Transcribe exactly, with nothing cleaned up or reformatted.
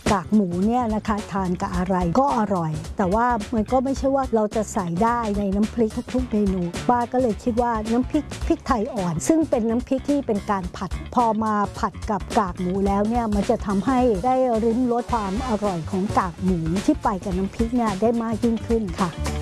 กากหมูเนี่ยนะคะทานกับอะไรก็อร่อยแต่ว่ามันก็ไม่ใช่ว่าเราจะใส่ได้ในน้ำพริกทุกเมนูป้าก็เลยคิดว่าน้ำพริกพริกไทยอ่อนซึ่งเป็นน้ำพริกที่เป็นการผัดพอมาผัดกับกากหมูแล้วเนี่ยมันจะทำให้ได้ริมรสความอร่อยของกากหมูที่ไปกับน้ำพริกเนี่ยได้มากยิ่งขึ้นค่ะ